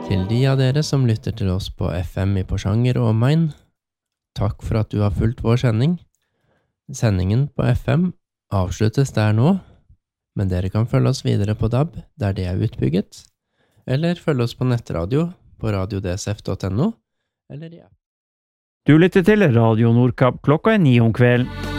Til de av dere som lytter til oss på FM i Porsanger og omegn, takk for at du har fulgt vår sending. Sendingen på FM avsluttes der nå, men dere kan følge oss videre på DAB, der det er utbygget, eller følge oss på nettradio på radiodsf.no, eller i app. Du lytter til Radio Nordkapp klokka 9 om kvelden.